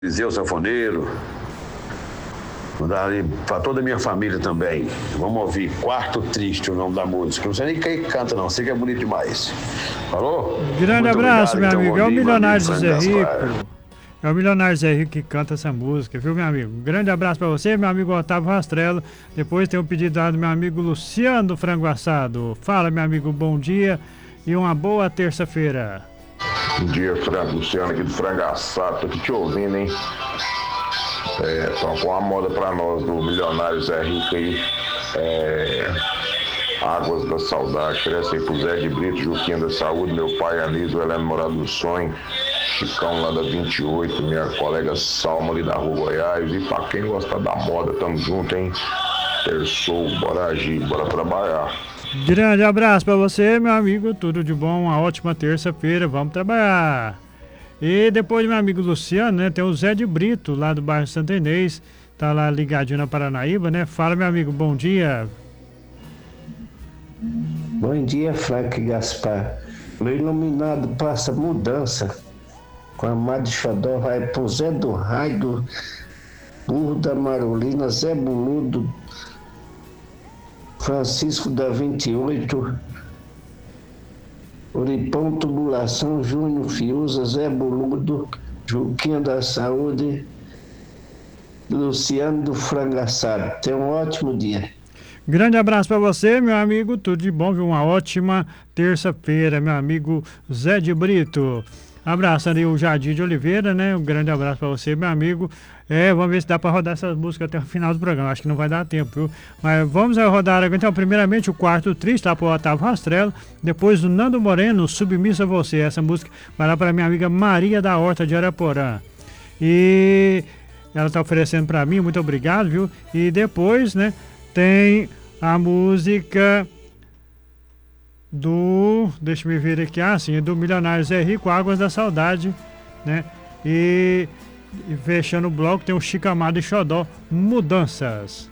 Eliseu Sanfoneiro, mandar ali para toda a minha família também. Vamos ouvir Quarto Triste, o nome da música. Não sei nem quem canta, não, sei que é bonito demais. Falou? Grande Muito abraço, obrigado, meu então, amigo. É o bom dia, Milionário meu amigo Zé Frank Gaspar. Rico. É o Milionário Zé Rico que canta essa música, viu, meu amigo? Grande abraço pra você, meu amigo Otávio Rastrello. Depois tem um pedido lá do meu amigo Luciano do Frango Assado. Fala, meu amigo, bom dia e uma boa terça-feira. Bom dia, Franco. Luciano aqui do Frango Assado. Tô aqui te ouvindo, hein? Tocou uma moda pra nós do Milionário Zé Rico aí. Águas da Saudade. Oferece aí pro Zé de Brito, Juquinha da Saúde, meu pai Anísio, Helena Morado do Sonho, Chicão lá da 28, minha colega Salma ali da Rua Goiás. E pra quem gosta da moda, tamo junto, hein? Terçou, bora agir, bora trabalhar. Grande abraço pra você, meu amigo. Tudo de bom, uma ótima terça-feira. Vamos trabalhar. E depois, meu amigo Luciano, né? Tem o Zé de Brito, lá do bairro Santa Inês. Tá lá ligadinho na Paranaíba, né? Fala, meu amigo, bom dia. Bom dia, Frank Gaspar. Meu iluminado passa mudança. Com a Amado Xodó vai pro Zé do Raio, Burro da Marolina, Zé Buludo, Francisco da 28, Uripão Tubulação, Júnior Fiuza, Zé Buludo, Juquinha da Saúde, Luciano do Frango Assado. Tenha um ótimo dia. Grande abraço pra você, meu amigo. Tudo de bom, viu? Uma ótima terça-feira, meu amigo Zé de Brito. Abraço ali o Jardim de Oliveira, né? Um grande abraço pra você, meu amigo. Vamos ver se dá pra rodar essas músicas até o final do programa. Acho que não vai dar tempo, viu? Mas vamos rodar agora. Então, primeiramente, o Quarto Triste, tá pro Otávio Rastrello. Depois, o Nando Moreno, Submisso a Você. Essa música vai lá pra minha amiga Maria da Horta de Araporã. E ela tá oferecendo pra mim, muito obrigado, viu? E depois, né, tem a música deixa eu ver aqui, do Milionário Zé Rico, Águas da Saudade, né? E fechando o bloco tem o Chico Amado e Xodó, Mudanças.